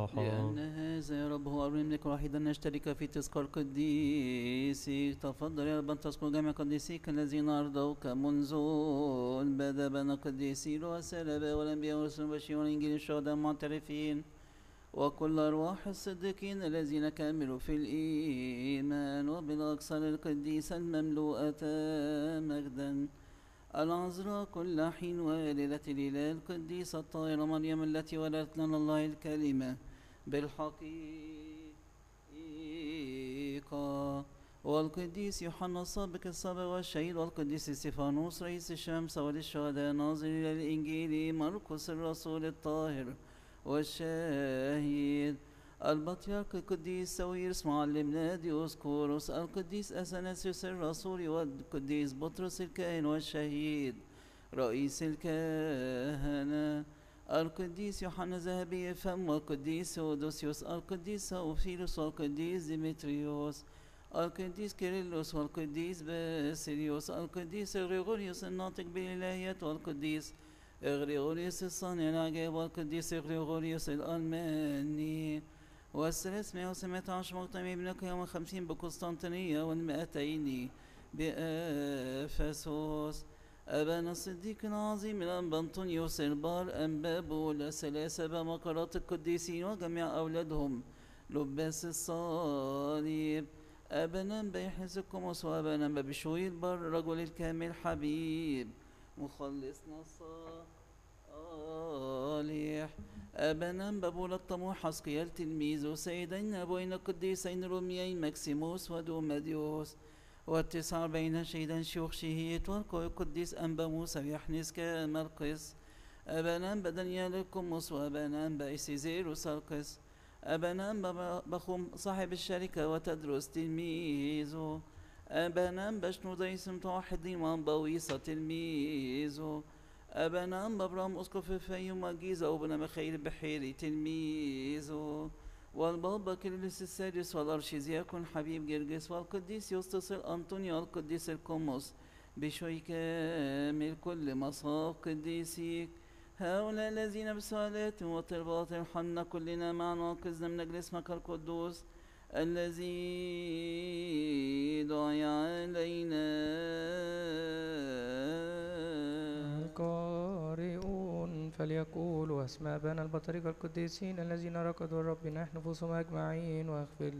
صباحا. لأن هذا يا رب هو أمر يملك وحيدا نشترك في تذكار قديسك. تفضل يا رب أن تذكر جميع قديسيك الذين أرضوك منذ البدء بين قديسي والسلبة والأنبياء والرسل والبشير والإنجيل الشهداء المعترفين وكل أرواح الصديقين الذين كملوا في الإيمان وبالأقصار القديسة المملوءة مجدا العذراء كل حين والدة الإله القديسة الطاهرة مريم التي ولدت لنا الله الكلمة بالحقيقة والقديس يوحنا السابق السابق والشهيد والقديس استفانوس رئيس الشمس وللشهداء ناظر إلى الإنجيل مرقس الرسول الطاهر والشاهد البطريرك القديس ساويرس معلمنا ديوسكوروس القديس أثناسيوس الرسول والقديس بطرس الكاهن والشهيد رئيس الكهنة القديس يوحنا ذهبي الفم والقديس أودوسيوس القديس أوفيلوس والقديس ديمتريوس القديس كيرلس والقديس باسيليوس القديس غريغوريوس الناطق بالإلهيات والقديس غريغوريوس الصانع العجائب والقديس غريغوريوس الألماني والثلاثمائة وسبعة عشر مقتمي ابنك يوم 50 بقسطنطينية والمئتين بأفسوس أبانا الصديق العظيم الأنبا أنطونيوس البار أنبا بولا ثلاثة بمقرات القديسين وجميع أولادهم لباس الصليب أبانا بيحزكم وأبانا بشوي البر رجل الكامل حبيب مخلصنا الصالح أبانا بابول الطموح حسقيال تلميذ سيدين أبوين القديسين روميين مكسيموس ودوماديوس والتسعة بين شهيدا شيوخ شهيت والقديس أنبا موسى يحنس كمرقس أبانا بدنيا الكمس وأبانا بإسيزيروس القس أبانا بخوم صاحب الشركة وتدرس تلميذه أبانا بشنوديس متوحدين وأنبويصة تلميذه أبانا ببرام أسقف الفيوم والجيزة وابن مخيل بحيري تلميذه والبابا كيرلس السادس والأرشيزياكون حبيب جرجس والقديس يوسطس الأنطونيو والقديس القمص بشوي كامل كل مصاف قديسيك هؤلاء الذين بسؤالات وطلبات الحنة كلنا معنا وقزنا من أجل اسمك القدوس الذي دعي علينا القارئون فليقولوا أسماء بنا البطريق القديسين الذين ركضوا الرب نحن نفوسهم أجمعين واغفر